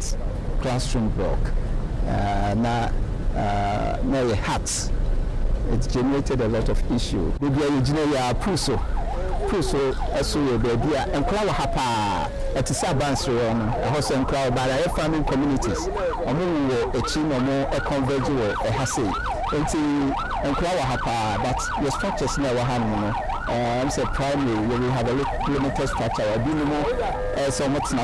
classroom block. Now hats. It generated a lot of issue. Maybe you Puso, baby, and Crow Hapa at the Sabansro, a horse and crowd by farming communities. Or more a chin or more a convergent, a hassy. And Crow Hapa, but the structures never have. I'm saying primary, we will have a limited structure. I do more so much now.